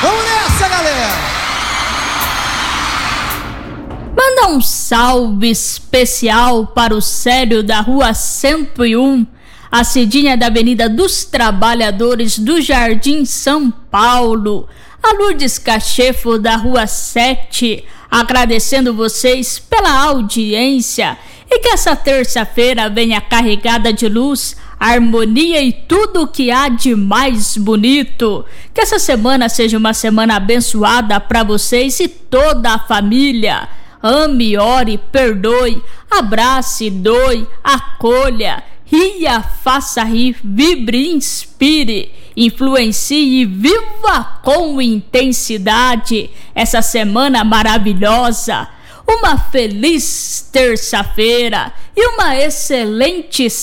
Vamos nessa, galera! Manda um salve especial para o Célio da Rua 101, a Cidinha da Avenida dos Trabalhadores do Jardim São Paulo, a Lourdes Cachefo da Rua 7, agradecendo vocês pela audiência e que essa terça-feira venha carregada de luz, harmonia e tudo o que há de mais bonito. Que essa semana seja uma semana abençoada para vocês e toda a família. Ame, ore, perdoe, abrace, doe, acolha, ria, faça rir, vibre, inspire, influencie e viva com intensidade essa semana maravilhosa. Uma feliz terça-feira e uma excelente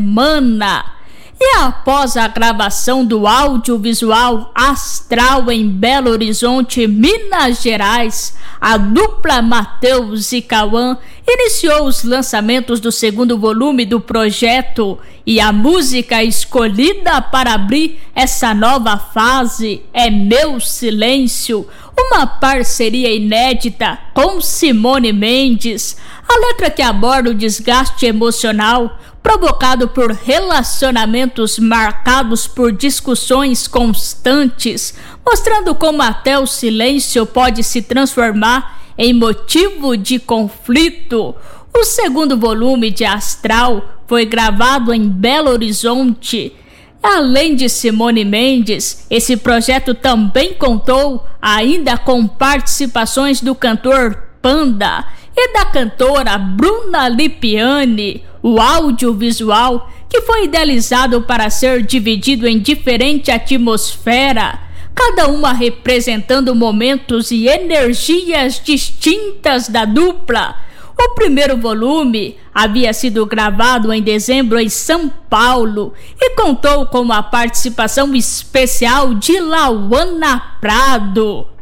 semana. E após a gravação do audiovisual Astral em Belo Horizonte, Minas Gerais, a dupla Matheus e Cauã iniciou os lançamentos do segundo volume do projeto, e a música escolhida para abrir essa nova fase é Meu Silêncio, uma parceria inédita com Simone Mendes. A letra que aborda o desgaste emocional provocado por relacionamentos marcados por discussões constantes, mostrando como até o silêncio pode se transformar em motivo de conflito. O segundo volume de Astral foi gravado em Belo Horizonte. Além de Simone Mendes, esse projeto também contou ainda com participações do cantor Panda e da cantora Bruna Lipiani. O audiovisual, que foi idealizado para ser dividido em diferente atmosfera, cada uma representando momentos e energias distintas da dupla. O primeiro volume havia sido gravado em dezembro em São Paulo e contou com a participação especial de Lauana Prado.